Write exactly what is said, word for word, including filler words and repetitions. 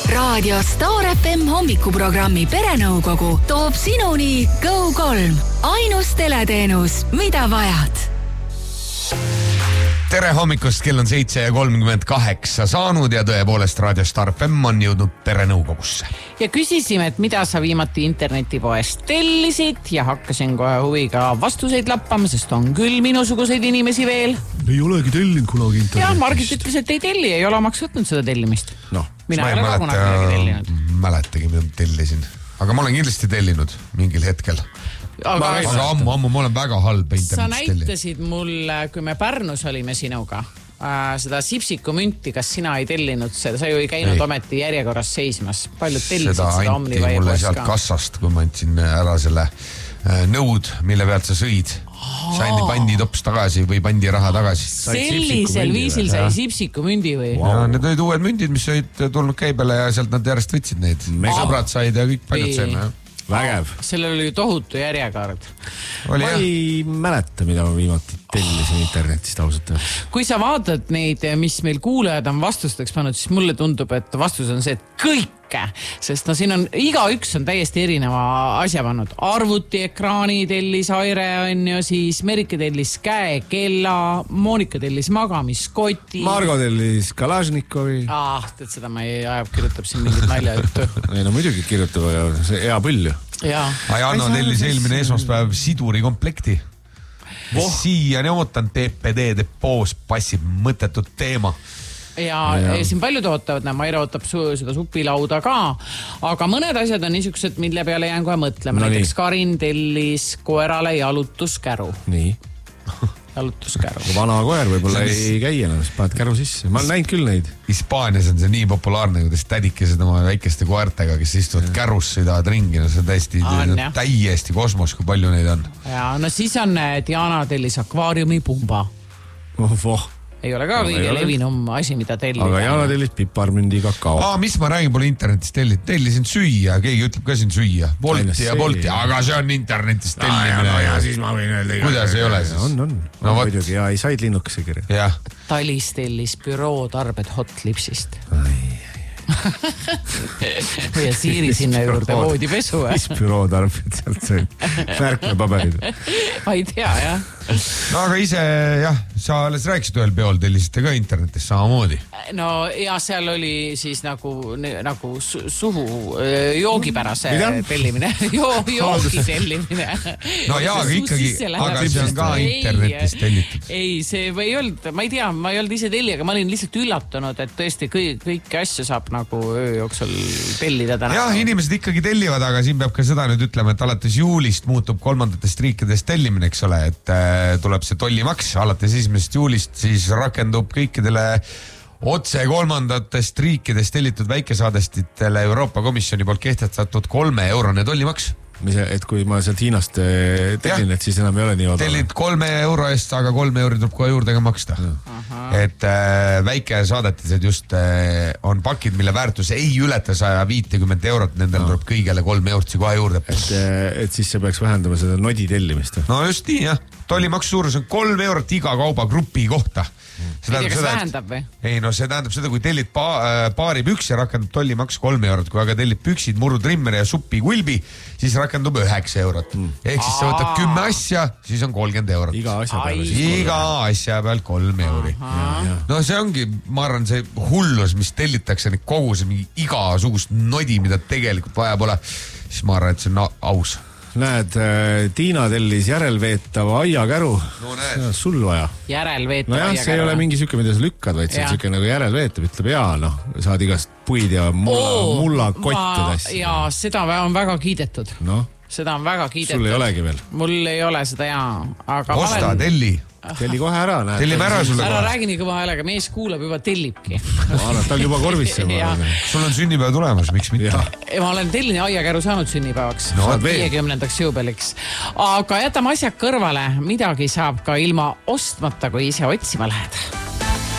Raadio Star F M hommikuprogrammi Perenõukogu toob sinuni Go kolm. Ainus teleteenus, mida vajad. Tere hommikust, kell on seitse ja kolmkümmend kaheksa saanud ja tõepoolest Raadio Star F M on jõudnud Perenõukogusse. Ja küsisime, et mida sa viimati internetipoest tellisid ja hakkasin kohe huviga vastuseid lappama, sest on küll minusuguseid inimesi veel. Ei olegi tellinud kunagi internetist. Ja Margit ütles, et ei telli, ei ole omaks võtnud seda tellimist. No, mina ei ole ka kunagi midagi tellinud. Mäletagi, mida tellisin. Aga ma olen kindlasti tellinud mingil hetkel. Aga, aga ammu, ammu, ma olen väga halb internetis tellinud. Sa näitasid mulle, kui me Pärnus olime sinuga, äh, seda sipsikumünti, kas sina ei tellinud seda? Sa ju ei käinud ei. Ometi järjekorras seismas. Paljud tellisid seda, seda Omniva e-poes ka. Seda anti mulle sealt kassast, kui ma andsin ära selle äh, nõud, mille pealt sa sõid. Saindi pandi tops tagasi või pandi raha tagasi. Sellisel viisil sai sipsikumündi või? Wow. Ja, need olid uued mündid, mis olid tulnud käibele ja sealt nad järjest võtsid neid. Sõbrad said ja kõik paljud saime. Vägev. Sellel oli tohutu järjekord. Oli, ma ei mäleta, mida ma viimati tellisin internetist ausalt. Kui sa vaatad neid, mis meil kuulajad on vastusteks pannud, siis mulle tundub, et vastus on see, et kõike. Sest no siin on, igaüks on täiesti erineva asja pannud. Arvuti ekraani tellis Aire on ju, siis Merike tellis käekella, Moonika tellis magamiskoti. Margo tellis Kalašnikovi. Ah, tead seda ma ei ajab, kirjutab siin mingit nalja juttu. ei no muidugi kirjutab, aga see hea põll ju. Ja. Janno tellis eelmine esmaspäev siduri komplekti. Oh. Siiani ootan T P D depoos passib mõttetut teema. Ja, ja siin paljud ootavad, Maire ootab su, seda supilauda ka, aga mõned asjad on niisugused, mille peale jään kohe mõtlema. No näiteks nii. Karin tellis koerale jalutuskäru. Nii. Jalutuskäru. Vana koer võib-olla ei käi enam, siis paned käru sisse. Ma olen näinud küll neid. Hispaanias on see nii populaarne, kuidas tädikesed oma väikeste koertega, kes istuvad kärus, sõidavad ringi. No see on täiesti, on, täiesti kosmos, kui palju neid on. Ja, no siis on Diana tellis akvaariumi pumba. Oh, oh. Ei ole ka kõige levinum asi, mida tellida. Aga Jana tellis piparmündi kakao. Aa, mis ma räägin, pole internetis tellit. Tellisin süüa, keegi ütleb ka siin süüa. Volti ja volti, aga see on internetis tellimine. Ja, ja siis ma võin öelda. Kuidas ei ole siis? On, on. No, muidugi, ja ei said linnukese kirja. Ja. Talis tellis büroo tarbed Hot Lipsist. Ai, ja Siiri sinna juurde voodi pesu. Mis büroo tarbed sealt see märkmepaberid? Ma ei tea, jah. No aga ise, jah, sa alles rääkisid ühel peol, tellisite ka internetis samamoodi. No ja seal oli siis nagu, nagu suhu joogipärase tellimine. Jo, joogi tellimine. No jaa, aga ikkagi, aga see on ka internetis tellitud. Ei, see ei olnud, ma ei tea, ma ei olnud ise telli, aga ma olin lihtsalt üllatunud, et tõesti kõik, kõiki asju saab nagu öö jooksul tellida täna. Jah, inimesed ikkagi tellivad, aga siin peab ka seda nüüd ütlema, et alates juulist muutub kolmandatest riikidest tellimine, eks ole, et tuleb see tollimaks alates esimesest juulist, siis rakendub kõikidele otse kolmandatest riikidest tellitud väikesaadestitele Euroopa Komisjoni poolt kehtestatud kolme eurone tollimaks. Mis, et kui ma sealt Hiinast tellin, et siis enam ei ole nii odav. Tellid kolme euro eest, aga kolme euri tuleb kohe juurde ka maksta. Aha. Et äh, väike saadetised just äh, on pakid, mille väärtus ei ületa sada viiskümmend eurot, nendel no. tuleb kõigele kolme eurtsi kohe juurde. Et, et siis see peaks vähendama seda nodi tellimist. No just nii, jah. Tollimaks suurus on kolm eurot iga kaubagrupi kohta. See tähendab, kas seda, vähendab või? Ei, no see tähendab seda, kui tellid pa, paari püksi, rakendub tollimaks kolm eurot. Kui aga tellid püksid, murrutrimmeri ja suppi kulbi, siis rakendub üheksa eurot. Mm. Ehk siis sa võtab kümme asja, siis on kolmkümmend eurot. Iga asja peal. Iga asja peal kolm euri. No see ongi, ma arvan, see hullus, mis tellitakse neid koguse, mingi igasugust nodi, mida tegelikult vaja pole, siis ma arvan, et see on aus. Näed, Tiina tellis järelveetava aiakäru. No näed. Sul vaja. Järelveetava no jah, see ei ole mingi süke, mida sa lükkad, vaid see on süke nagu järelveetav. Ütleb, jaa, noh, saad igast puid ja mulla, oh, mulla kottid asja. Jaa, seda on väga kiidetud. No. Seda on väga kiidetud. Sul ei olegi veel? Mul ei ole seda, jaa. Aga osta, olen... telli. Telli kohe ära, näed. Tellime ära sulle kohe. Ära räägi nii kõva häälega, mees kuulab juba tellibki. Ta on juba korvisse. Sul on sünnipäev tulemas, miks mitte? Ma olen tellini aiakäru saanud sünnipäevaks. No, viiekümnendaks jõupeliks. Aga jätame asjad kõrvale. Midagi saab ka ilma ostmata, kui ise otsima lähed.